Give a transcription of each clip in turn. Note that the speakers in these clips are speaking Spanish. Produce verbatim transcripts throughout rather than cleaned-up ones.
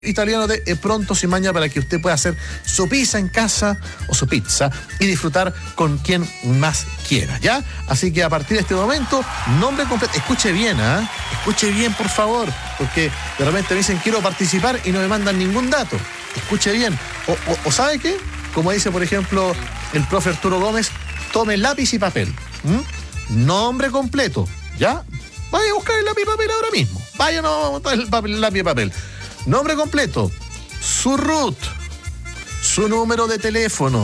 italiano de Pronto Si Mangia para que usted pueda hacer su pizza en casa o su pizza y disfrutar con quien más quiera, ¿ya? Así que a partir de este momento, nombre completo, escuche bien, ¿ah? ¿eh? Escuche bien, por favor, porque de repente me dicen quiero participar y no me mandan ningún dato. Escuche bien. O, o, o ¿sabe qué? Como dice, por ejemplo, el profe Arturo Gómez, tome lápiz y papel. ¿Mm? Nombre completo, ¿ya? Vaya a buscar el lápiz y papel ahora mismo. Vaya, no, vamos a buscar el, papel, el lápiz y papel. Nombre completo, su R U T, su número de teléfono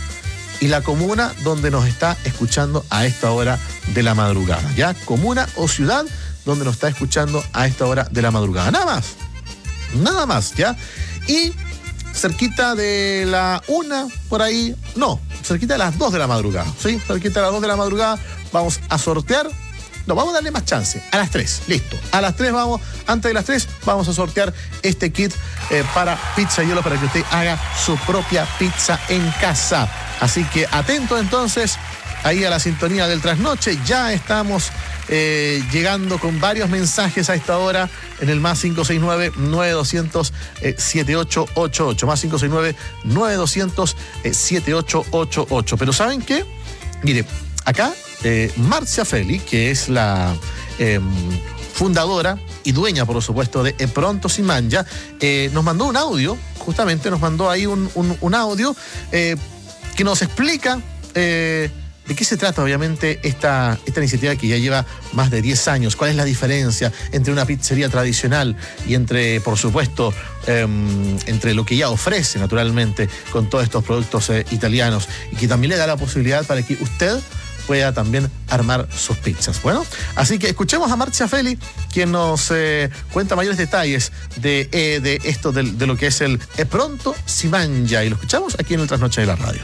y la comuna donde nos está escuchando a esta hora de la madrugada, ¿ya? Comuna o ciudad donde nos está escuchando a esta hora de la madrugada. Nada más, nada más, ¿ya? Y cerquita de la una, por ahí, no, cerquita de las dos de la madrugada, ¿sí? Cerquita de las dos de la madrugada vamos a sortear. No, vamos a darle más chance. A las tres, listo. A las tres vamos, antes de las tres, vamos a sortear este kit eh, para Pizzaiolo para que usted haga su propia pizza en casa. Así que atento entonces ahí a la sintonía del trasnoche. Ya estamos eh, llegando con varios mensajes a esta hora en el más cinco seis nueve, nueve dos cero cero, siete ocho ocho ocho. Más cinco seis nueve, nueve dos cero cero, siete ocho ocho ocho. Pero ¿saben qué? Mire, acá Eh, Marcia Feli, que es la eh, fundadora y dueña, por supuesto, de Pronto Si Mangia, eh, nos mandó un audio, justamente nos mandó ahí un, un, un audio eh, que nos explica eh, de qué se trata, obviamente, esta, esta iniciativa que ya lleva más de diez años. ¿Cuál es la diferencia entre una pizzería tradicional y entre, por supuesto, eh, entre lo que ya ofrece, naturalmente, con todos estos productos eh, italianos y que también le da la posibilidad para que usted pueda también armar sus pizzas? Bueno, así que escuchemos a Marcia Feli, quien nos eh, cuenta mayores detalles de, eh, de esto, de, de lo que es el Pronto Si Mangia, y lo escuchamos aquí en el Trasnoche de la Radio.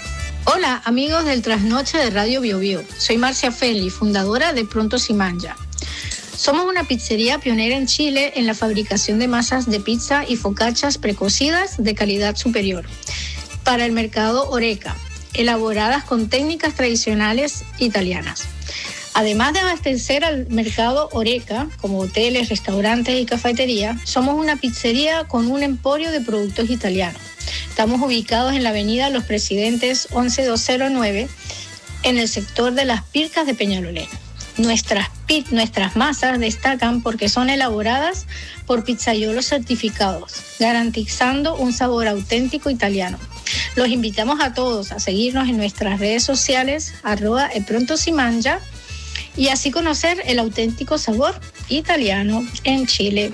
Hola, amigos del Trasnoche de Radio Bio Bio. Soy Marcia Feli, fundadora de Pronto Si Mangia. Somos una pizzería pionera en Chile en la fabricación de masas de pizza y focaccias precocidas de calidad superior para el mercado Horeca, elaboradas con técnicas tradicionales italianas. Además de abastecer al mercado Horeca, como hoteles, restaurantes y cafeterías, somos una pizzería con un emporio de productos italianos. Estamos ubicados en la avenida Los Presidentes once mil doscientos nueve, en el sector de Las Pircas de Peñalolén. Nuestras, pit, nuestras masas destacan porque son elaboradas por pizzaiolos certificados, garantizando un sabor auténtico italiano. Los invitamos a todos a seguirnos en nuestras redes sociales, arroba Pronto Si Mangia, y así conocer el auténtico sabor italiano en Chile.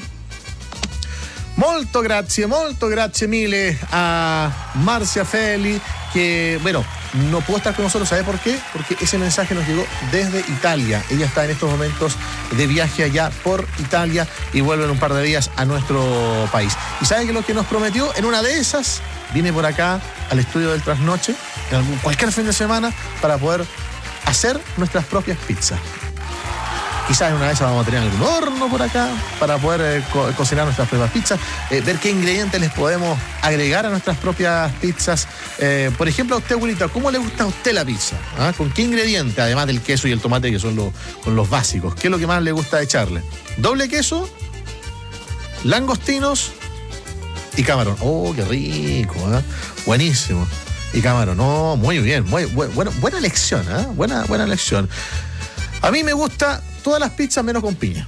Molto grazie, molto grazie mille a Marcia Feli, que, bueno, no pudo estar con nosotros. ¿Sabe por qué? Porque ese mensaje nos llegó desde Italia. Ella está en estos momentos de viaje allá por Italia y vuelve en un par de días a nuestro país. ¿Y sabe que lo que nos prometió? En una de esas viene por acá al estudio del Trasnoche, en algún, cualquier fin de semana, para poder hacer nuestras propias pizzas. Quizás en una de esas vamos a tener algún horno por acá para poder eh, co- cocinar nuestras propias pizzas, eh, ver qué ingredientes les podemos agregar a nuestras propias pizzas. Eh, por ejemplo, a usted, abuelita, ¿cómo le gusta a usted la pizza? ¿Ah? ¿Con qué ingrediente, además del queso y el tomate, que son los, con los básicos? ¿Qué es lo que más le gusta echarle? ¿Doble queso? ¿Langostinos? Y camarón. ¡Oh, qué rico! ¿eh? Buenísimo. Y camarón. No, muy bien. Muy, bu- bueno, buena elección, ¿eh? Buena, buena elección. A mí me gusta todas las pizzas menos con piña.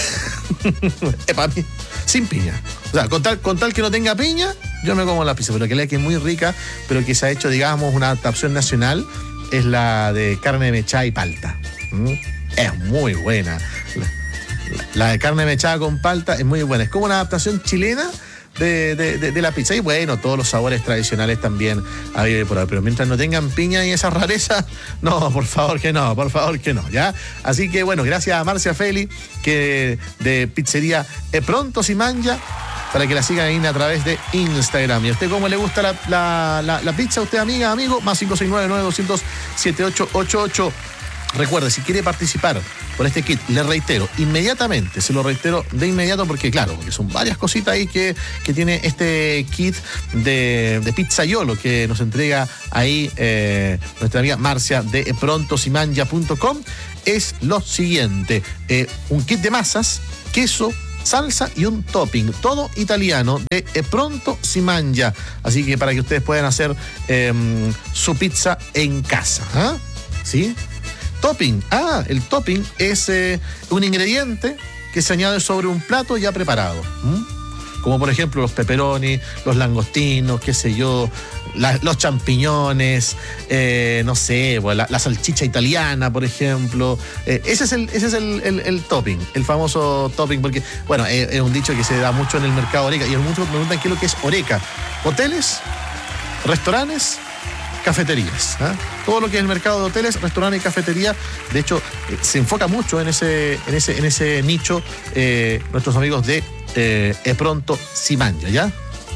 eh, para mí, sin piña. O sea, con tal, con tal que no tenga piña, yo me como la pizza. Pero que la que es muy rica, pero que se ha hecho, digamos, una adaptación nacional, es la de carne mechada y palta. ¿Mm? Es muy buena. La, la, la de carne mechada con palta es muy buena. Es como una adaptación chilena De, de, de, de la pizza. Y bueno, todos los sabores tradicionales también hay por ahí, pero mientras no tengan piña y esa rareza, no, por favor que no, por favor que no, ¿ya? Así que bueno, gracias a Marcia Feli, que de pizzería Pronto Si Mangia, para que la sigan ahí a través de Instagram. ¿Y a usted cómo le gusta la, la, la, la pizza? ¿Usted, amiga, amigo? Más cinco seis nueve, nueve dos cero cero, siete ocho ocho ocho. Recuerde, si quiere participar por este kit, le reitero, inmediatamente, se lo reitero de inmediato porque, claro, porque son varias cositas ahí que, que tiene este kit de, de Pizzaiolo que nos entrega ahí eh, nuestra amiga Marcia de pronto si mangia punto com. Es lo siguiente, eh, un kit de masas, queso, salsa y un topping, todo italiano de E Pronto Si Mangia. Así que para que ustedes puedan hacer eh, su pizza en casa. ¿Ah? ¿Sí? Topping. Ah, el topping es eh, un ingrediente que se añade sobre un plato ya preparado. ¿Mm? Como por ejemplo los pepperoni, los langostinos, qué sé yo, la, los champiñones, eh, no sé, la, la salchicha italiana, por ejemplo. Eh, ese es, el, ese es el, el, el topping, el famoso topping, porque, bueno, es, es un dicho que se da mucho en el mercado Horeca, y muchos me preguntan qué es lo que es Horeca. Hoteles, restaurantes, cafeterías. ¿eh? Todo lo que es el mercado de hoteles, restaurantes y cafeterías, de hecho, eh, se enfoca mucho en ese, en ese, en ese nicho eh, nuestros amigos de eh, E Pronto Si Mangia, ¿ya?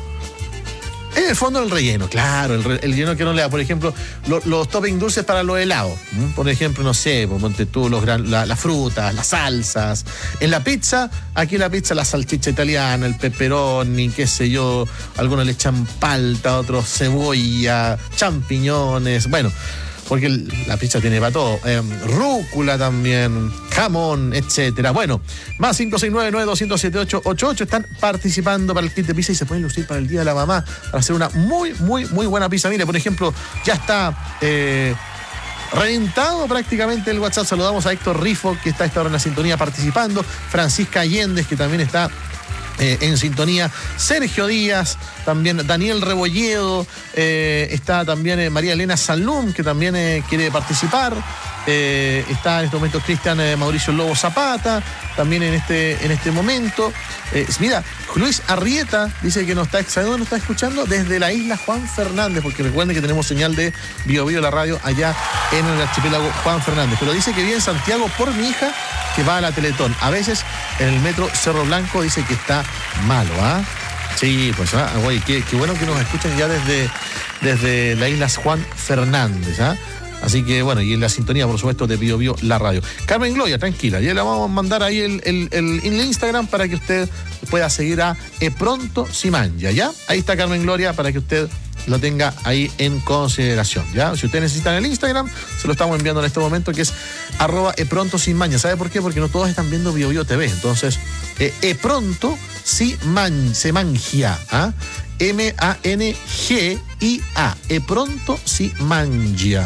En el fondo el relleno, claro, el, re, el relleno que no le da, por ejemplo, lo, los toppings dulces para los helados, ¿Mm? Por ejemplo, no sé, pues, ponte tú los gran, la, las frutas, las salsas. En la pizza, aquí en la pizza la salchicha italiana, el pepperoni, qué sé yo, algunos le echan palta, otros cebolla, champiñones, bueno, porque la pizza tiene para todo, eh, rúcula también, jamón, etcétera. Bueno, más cinco seis nueve, nueve dos cero siete ocho ocho ocho están participando para el kit de pizza y se pueden lucir para el Día de la Mamá para hacer una muy, muy, muy buena pizza. Mire, por ejemplo, ya está eh, reventado prácticamente el WhatsApp. Saludamos a Héctor Rifo, que está a esta hora en la sintonía participando, Francisca Allende, que también está Eh, en sintonía, Sergio Díaz, también Daniel Rebolledo, eh, está también eh, María Elena Salum, que también eh, quiere participar, eh, está en este momento Cristian eh, Mauricio Lobo Zapata, también en este, en este momento. Eh, mira, Luis Arrieta dice que nos está, ¿sabe dónde nos está escuchando? Desde la isla Juan Fernández, porque recuerden que tenemos señal de Bio Bio la radio allá en el archipiélago Juan Fernández, pero dice que vive en Santiago por mi hija que va a la Teletón. A veces en el metro Cerro Blanco dice que está malo, ¿ah? Sí, pues, ¿ah? Oye, qué, qué bueno que nos escuchan ya desde, desde la isla Juan Fernández, ¿ah? Así que, bueno, y en la sintonía, por supuesto, de Bio Bio la radio. Carmen Gloria, tranquila, ya le vamos a mandar ahí el, el, el, el Instagram para que usted pueda seguir a E Pronto Si Mangia, ¿ya? Ahí está Carmen Gloria para que usted lo tenga ahí en consideración, ¿ya? Si ustedes necesitan el Instagram, se lo estamos enviando en este momento, que es arroba E Pronto Si Mangia. ¿Sabe por qué? Porque no todos están viendo Bio Bio T V. Entonces, eh, E Pronto Si Man, Se Mangia, ¿ah? M A N G I A. E Pronto Si Mangia.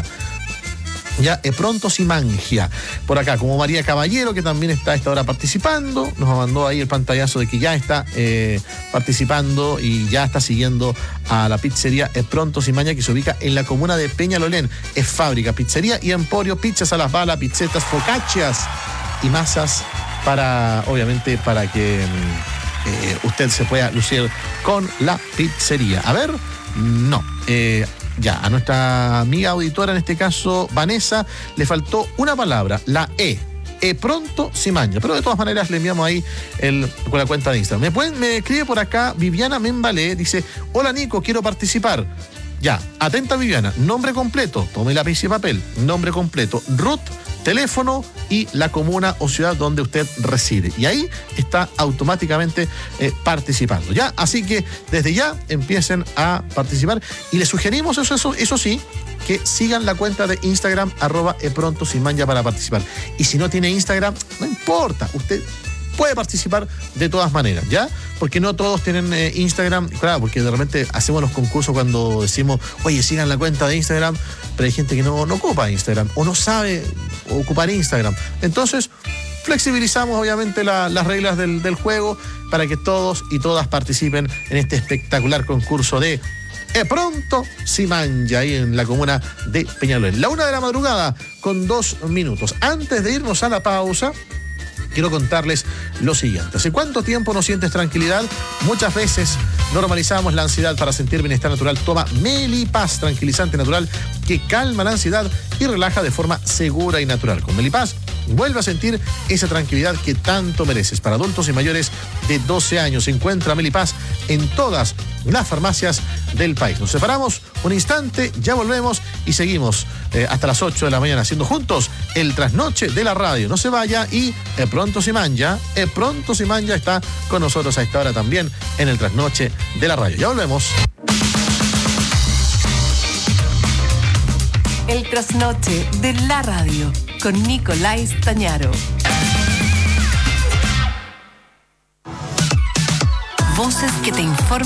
Ya, E Pronto Si Mangia. Por acá, como María Caballero, que también está a esta hora participando, nos mandó ahí el pantallazo de que ya está eh, participando y ya está siguiendo a la pizzería E Pronto Si Mangia, que se ubica en la comuna de Peñalolén. Es fábrica, pizzería y emporio, pizzas a las balas, pizzetas, focaccias y masas para, obviamente, para que eh, usted se pueda lucir con la pizzería. A ver, no, eh... Ya, a nuestra amiga auditora, en este caso Vanessa, le faltó una palabra, la E. E Pronto Si Mangia. Pero de todas maneras le enviamos ahí el, con la cuenta de Instagram. Me, pueden, me escribe por acá Viviana Membalé, dice: hola Nico, quiero participar. Ya, atenta Viviana, nombre completo, tome lápiz y papel, nombre completo, Ruth, teléfono y la comuna o ciudad donde usted reside. Y ahí está automáticamente eh, participando, ¿ya? Así que desde ya empiecen a participar y les sugerimos, eso, eso, eso sí, que sigan la cuenta de Instagram, arroba E Pronto Si Mangia para participar. Y si no tiene Instagram, no importa, usted puede participar de todas maneras, ¿ya? Porque no todos tienen eh, Instagram, claro, porque de repente hacemos los concursos cuando decimos, oye, sigan la cuenta de Instagram, pero hay gente que no, no ocupa Instagram o no sabe ocupar Instagram. Entonces, flexibilizamos obviamente la, las reglas del, del juego para que todos y todas participen en este espectacular concurso de E Pronto Si Mangia, ahí en la comuna de Peñalolén. La una de la madrugada con dos minutos. Antes de irnos a la pausa, quiero contarles lo siguiente. ¿Hace cuánto tiempo no sientes tranquilidad? Muchas veces normalizamos la ansiedad. Para sentir bienestar natural, toma Melipaz, tranquilizante natural que calma la ansiedad y relaja de forma segura y natural. Con Melipaz, vuelve a sentir esa tranquilidad que tanto mereces. Para adultos y mayores de doce años, encuentra Melipaz en todas las farmacias del país. Nos separamos un instante, ya volvemos y seguimos eh, hasta las ocho de la mañana haciendo juntos el trasnoche de la radio. No se vaya y E Pronto Si Mangia, E Pronto Si Mangia está con nosotros a esta hora también en el trasnoche de la radio. Ya volvemos. El trasnoche de la radio con Nicolás Tañaro. Voces que te informan.